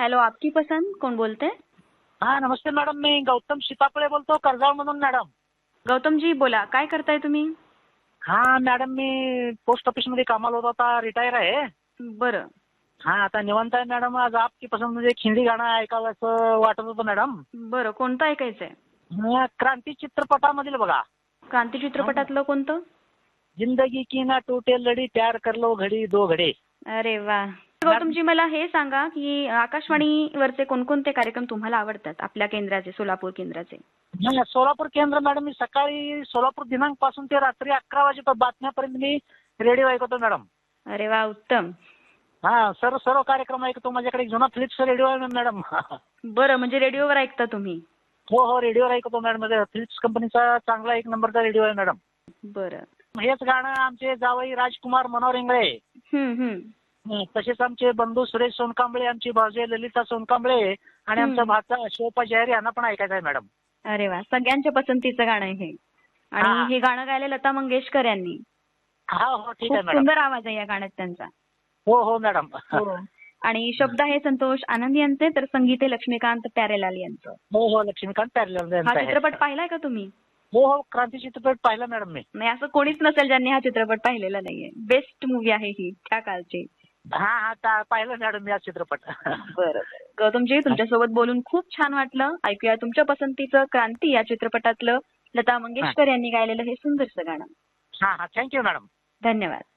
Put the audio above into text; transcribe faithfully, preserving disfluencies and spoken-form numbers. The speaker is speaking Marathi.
हॅलो, आपकी पसंद कोण बोलते? हा नमस्ते मॅडम, मी गौतम सीतापुळे बोलतो कर्जाळ मधून मॅडम. गौतमजी बोला, काय करताय तुम्ही? हा मॅडम, मी पोस्ट ऑफिस मध्ये कामाला होतो, आता रिटायर आहे. बरं. हा आता निवांत आहे मॅडम. आज आपकी पसंत म्हणजे हिंदी गाणं ऐकावं असं वाटत होतं मॅडम. बरं, कोणतं ऐकायचंय? हा, क्रांती चित्रपटामधील बघा. क्रांती चित्रपटातलं कोणतं? जिंदगी की ना टूटे लडी प्यार कर लो घडी दो घडे. अरे वा. गौतमजी मला हे सांगा की आकाशवाणीवरचे कोणकोणते कार्यक्रम तुम्हाला आवडतात, आपल्या केंद्राचे, सोलापूर केंद्राचे? नाही, सोलापूर केंद्र मॅडम, मी सकाळी सोलापूर दिनांक पासून ते रात्री अकरा वाजेपर्यंत बातम्यापर्यंत मी रेडिओ ऐकतो मॅडम. अरे वा, उत्तम. हा, सर्व सर्व कार्यक्रम ऐकतो. माझ्याकडे एक जुना फिलिप्स रेडिओ आहे मॅडम. बरं, म्हणजे रेडिओवर ऐकता तुम्ही? हो हो, रेडिओवर ऐकतो मॅडम. फिलिप्स कंपनीचा चांगला एक नंबरचा रेडिओ आहे मॅडम. बरं. हेच गाणं आमचे जावई राजकुमार मनोहर इंगळे, हम्म हम्म तसेच आमचे बंधू सुरेश सोनकांबळे, आमची भाऊजे ललिता सोनकांबळे आणि आमचा भाचा शोभा जयहरी यांना पण ऐकायचं आहे मॅडम. अरे वा, सगळ्यांच्या पसंतीचं गाणं आहे हे. हा. आणि हे गाणं गायलं लता मंगेशकर यांनी. हा हो, ठीक आहे खूप मॅडम. सुंदर आवाज आहे या गाण्यात त्यांचा. हो हो मॅडम. हो. आणि शब्द आहे संतोष आनंद यांचे, तर संगीत आहे लक्ष्मीकांत प्यारेलाल यांचं. हो हो, लक्ष्मीकांत प्यारेलाल यांचं हा आहे. चित्रपट पाहिलाय का तुम्ही? हो हो, क्रांती चित्रपट पाहिला मॅडम मी. नाही, असं कोणीच नसेल ज्यांनी हा चित्रपट पाहिलेला नाहीये. बेस्ट मूवी आहे ही त्या काळची. हा हा, पाहिलं मॅडम मी हा चित्रपट. बरं. गौतमजी, तुमच्यासोबत बोलून खूप छान वाटलं. ऐकूया तुमच्या पसंतीचं क्रांती या चित्रपटातलं लता मंगेशकर यांनी गायलेलं हे सुंदरसं गाणं. हा हा, थँक्यू मॅडम. धन्यवाद.